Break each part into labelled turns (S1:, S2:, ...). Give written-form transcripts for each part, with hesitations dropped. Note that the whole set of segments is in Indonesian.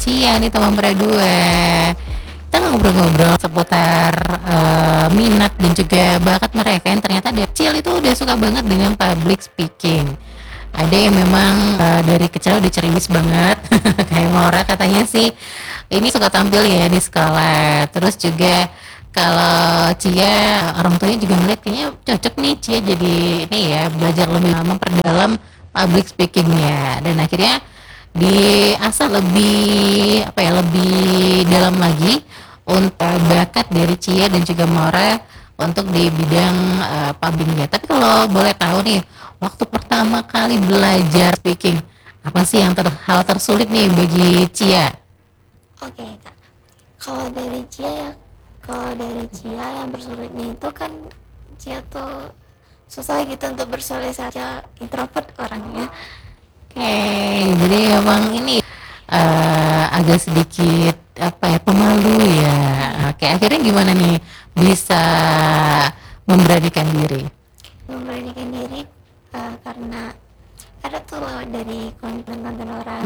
S1: Cia nih teman berdua. Kita ngobrol-ngobrol seputar minat dan juga bakat mereka yang ternyata dari kecil itu udah suka banget dengan public speaking. Ada yang memang dari kecil udah ceriwis banget, kayak Maura katanya sih ini suka tampil ya di sekolah. Terus juga kalau Cia orang tuanya juga ngeliat kayaknya cocok nih Cia jadi ini ya belajar lebih memperdalam public speakingnya dan akhirnya diasah lebih apa ya lebih dalam lagi untuk bakat dari Cia dan juga Maura untuk di bidang publiknya. Tapi kalau boleh tahu nih, waktu pertama kali belajar speaking, apa sih yang hal tersulit nih bagi Cia?
S2: Oke kak, kalau dari Cia ya, kalau dari Cia yang bersulitnya itu kan Cia tuh susah gitu untuk bersosialisasi, introvert orangnya.
S1: Oke, jadi emang ini agak sedikit apa ya pemalu ya. Oke, akhirnya gimana nih bisa memberanikan diri?
S2: Memberanikan diri karena ada tuh lewat dari konten-konten orang.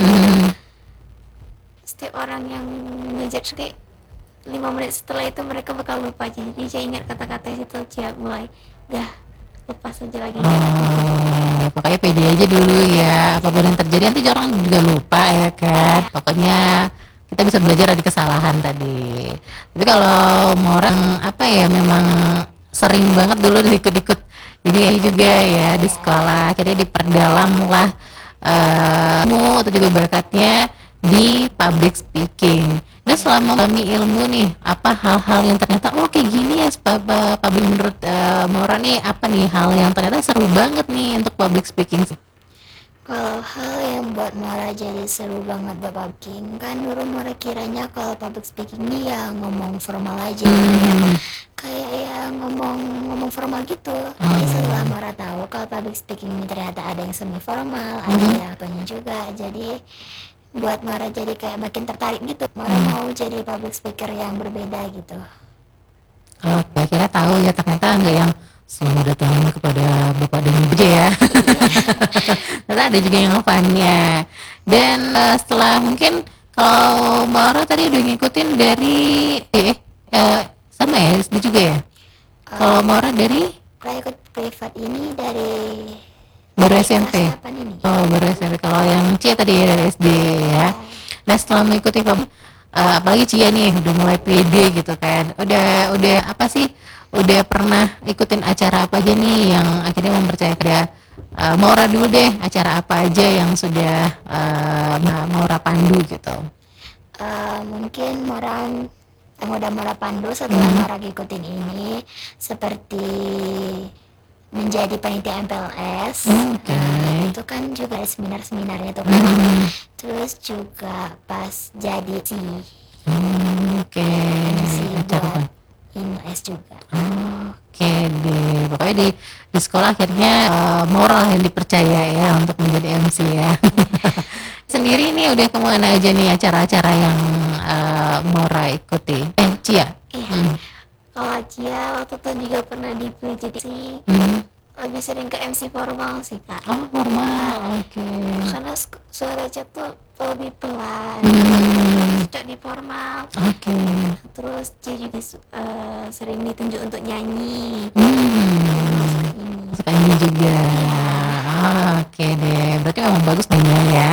S2: Setiap orang yang ngejudge kayak 5 menit setelah itu mereka bakal lupa, jadi saya ingat kata-kata itu. Cia mulai dah lepas saja lagi.
S1: Pokoknya pede aja dulu ya, apapun yang terjadi nanti orang juga lupa ya kan. Pokoknya kita bisa belajar dari kesalahan tadi. Tapi kalau mau orang apa ya memang sering banget dulu ikut-ikut ini juga ya di sekolah, akhirnya diperdalam lah ilmu atau juga bakatnya di public speaking. Nah selama kami ilmu nih, apa hal-hal yang ternyata oh kayak gini ya public menurut Maura nih apa nih hal yang ternyata seru banget nih untuk public speaking?
S2: Kalau hal yang buat Mora jadi seru banget buat public kan dulu Mora kiranya kalau public speaking ini ya ngomong formal aja, kayak ya ngomong formal gitu. Tapi setelah Mora tahu kalau public speaking ini ternyata ada yang semi formal, ada yang apanya juga, jadi buat Mora jadi kayak makin tertarik gitu. Mora mau jadi public speaker yang berbeda gitu.
S1: Oke, akhirnya tahu ya ternyata nggak yang selamat datang kepada Bapak dan Ibu aja ya. Ternyata ada juga yang fun-nya. Dan setelah mungkin kalau Maura tadi udah ngikutin dari sama ya SD juga ya. Kalau Maura dari
S2: Saya ikut privat ini dari
S1: baru SMP.
S2: kelas 8 ini.
S1: Oh baru SMP. Kalau yang Cia tadi ya dari SD ya. Nah setelah mengikuti apalagi Cia nih udah mulai pede gitu kan. Udah apa sih? Udah pernah ikutin acara apa aja nih yang akhirnya mempercayai kepada Maura dulu deh, acara apa aja yang sudah Maura pandu gitu.
S2: Mungkin Mora yang udah Mora pandu setelah Mora ngikutin ini seperti menjadi panitia MPLS. Itu kan juga ada seminar-seminarnya tuh kan. Terus juga pas jadi
S1: Oke.
S2: buat IMS juga.
S1: Oke deh, pokoknya di sekolah akhirnya moral yang dipercaya ya untuk menjadi MC ya. Sendiri nih udah kemana aja nih acara-acara yang Mora ikuti? Cia.
S2: Kalau Cia waktu itu juga pernah dipilih jadi lebih sering ke MC formal sih kak.
S1: Oh formal, oke.
S2: Karena suara Cia tuh lebih pelan, cocok di formal.
S1: Oke.
S2: Terus Cia juga sering ditunjuk untuk nyanyi.
S1: Suka ini juga. Oke deh, berarti memang bagus mainnya ya.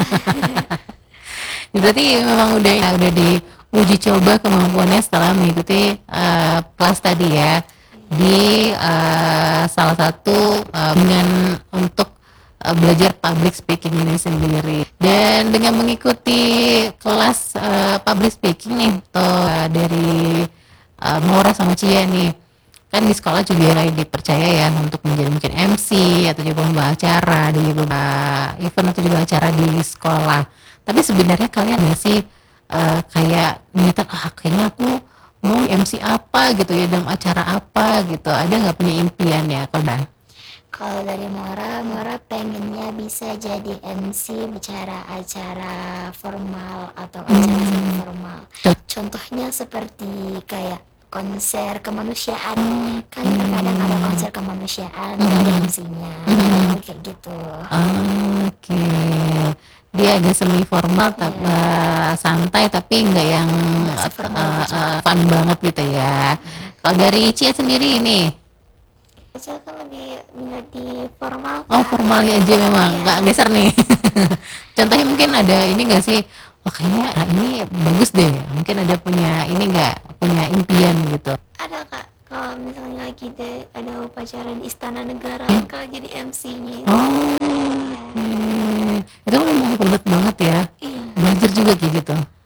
S1: Berarti memang udah diuji coba kemampuannya setelah mengikuti kelas tadi ya di salah satu dengan untuk belajar public speaking ini sendiri. Dan dengan mengikuti kelas public speaking nih dari Maura sama Cia nih, kan di sekolah juga lagi dipercaya ya untuk menjadi mungkin MC atau juga pembawa acara di event atau juga acara di sekolah. Tapi sebenarnya kalian nggak sih kayak niatan kayaknya aku mau MC apa gitu ya dalam acara apa gitu, ada nggak punya impian ya Kodan?
S2: Kalau dari Mora pengennya bisa jadi MC bicara acara formal atau acara semi formal. Contohnya seperti kayak konser kemanusiaan. Kan terkadang ada konser kemanusiaan dari MC-nya kayak gitu.
S1: Oke. Dia agak semi formal, santai tapi nggak yang
S2: Nggak seformal itu.
S1: fun banget gitu ya. Kalau dari Cia sendiri ini,
S2: Saya kan lebih minat di formal.
S1: oh formalnya aja memang nggak geser nih. Contohnya mungkin ada ini nggak sih? Wah kayaknya ini bagus deh. Mungkin ada punya ini nggak punya impian gitu.
S2: Ada Kak, kalau misalnya lagi ada upacara di Istana Negara, kalau jadi MC-nya itu.
S1: Oh, itu memang hebat banget ya.
S2: Iya.
S1: Belajar juga kayak gitu.